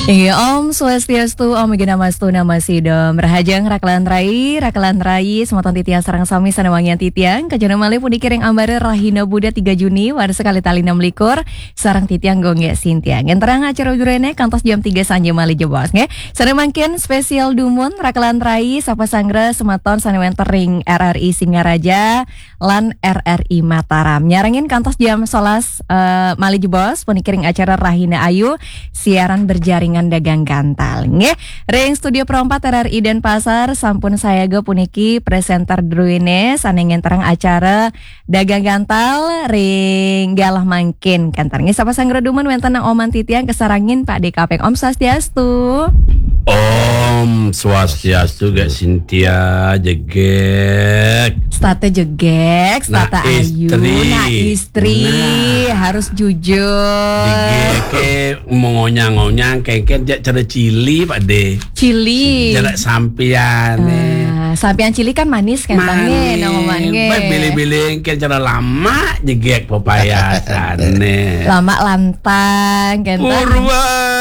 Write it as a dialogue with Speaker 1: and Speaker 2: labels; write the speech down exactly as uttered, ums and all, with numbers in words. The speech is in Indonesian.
Speaker 1: Iya Om Swastiastu, Om Namastu Namasidom Rahajang Rakalan Rai, Rakalan Rai Semoton titiang sarang sami sanawangian titiang Kajana malih pun dikiring ambare Rahina Buddha tiga Juni Wadah sekali tali enam likur Sarang titiang gongge sintiang Yang terang acara ujurene kantos jam tiga sanje malih jebos nge Sana mangkin spesial dumun Rakalan Rai Sapa Sanggra Sematon sanawan tering R R I Singaraja Lan R R I Mataram Nyarangin kantos jam solas uh, malih jebos Pun dikiring acara Rahina Ayu Siaran berjaringan dagang gantal nggih. Ring studio perempat R R I Denpasar sampun saya go puniki presenter druine sanengen terang acara dagang gantal ring galah mangkin kantar nggih sapa sanggra dumun wenten nang oman titiang kesarangin Pak D K P Om Swastiastu.
Speaker 2: Om Swastiastu gak Sintia jegek
Speaker 1: State jegek, state
Speaker 2: nah,
Speaker 1: ayu,
Speaker 2: istri.
Speaker 1: nah istri nah. Harus jujur.
Speaker 2: Jegek mengonyang-onyang kengken jak cara cili Pak D.
Speaker 1: Cili.
Speaker 2: Jarak sampian.
Speaker 1: Uh, sampian cili kan manis kan tange nang omane.
Speaker 2: Bae beli-beli kan cara lama jegek papaya sana.
Speaker 1: Lama lantang kan.